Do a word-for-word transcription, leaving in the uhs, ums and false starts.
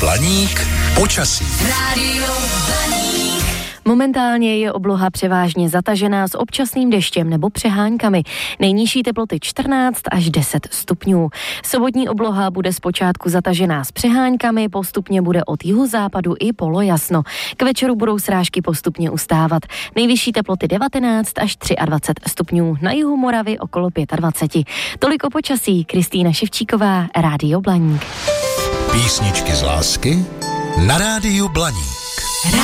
Blaník počasí. Rádio Blaník. Momentálně je obloha převážně zatažená s občasným deštěm nebo přeháňkami. Nejnižší teploty čtrnáct až deset stupňů. Sobotní obloha bude zpočátku zatažená s přeháňkami, postupně bude od jihozápadu i polojasno. K večeru budou srážky postupně ustávat. Nejvyšší teploty devatenáct až dvacet tři stupňů. Na jihu Moravy okolo dvacet pět. Tolik o počasí. Kristýna Ševčíková, Rádio Blaník. Písničky z lásky na Rádiu Blaník.